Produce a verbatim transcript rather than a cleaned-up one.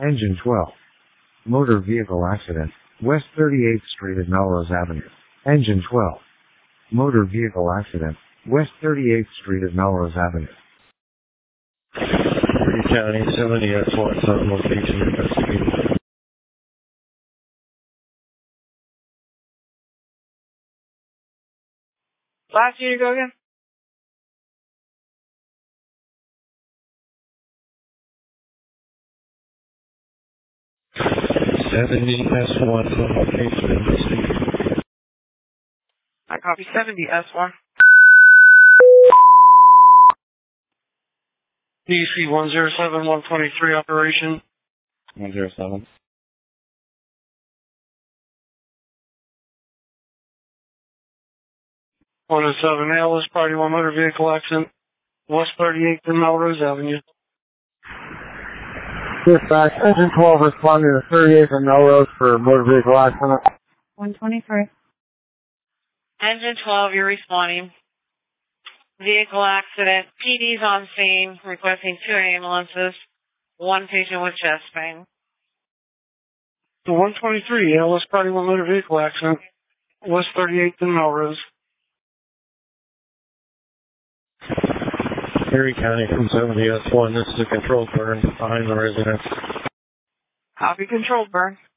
Engine twelve. Motor vehicle accident, West thirty-eighth Street at Melrose Avenue. Engine twelve. Motor vehicle accident, West thirty-eighth Street at Melrose Avenue. Erie County, seventy S one, some location investigated. Last year you go again? seventy S one, some location investigated. I copy seventy S one. D C one zero seven one twenty-three operation. one zero seven. one oh seven A L S Party one motor vehicle accident, West thirty-eighth and Melrose Avenue. Dispatch, Engine twelve responding to thirty-eighth and Melrose for motor vehicle accident. one twenty-three. Engine twelve, you're responding. Vehicle accident. P D's on scene, requesting two ambulances, one patient with chest pain. The one twenty-three A L S Party one motor vehicle accident, West thirty-eighth and Melrose. Erie County from seventy S one, this is a controlled burn behind the residence. Copy controlled burn.